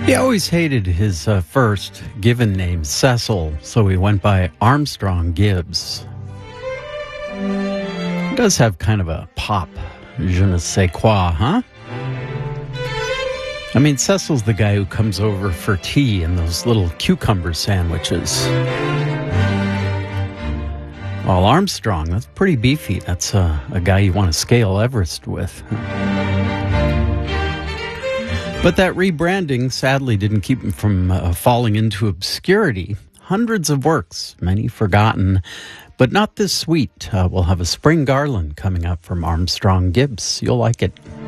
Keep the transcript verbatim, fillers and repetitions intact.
He always hated his uh, first given name, Cecil, so he went by Armstrong Gibbs. He does have kind of a pop, je ne sais quoi, huh? I mean, Cecil's the guy who comes over for tea and those little cucumber sandwiches. Well, Armstrong, that's pretty beefy. That's uh, a guy you want to scale Everest with. But that rebranding sadly didn't keep him from uh, falling into obscurity. Hundreds of works, many forgotten, but not this sweet. Uh, we'll have a spring garland coming up from Armstrong Gibbs. You'll like it.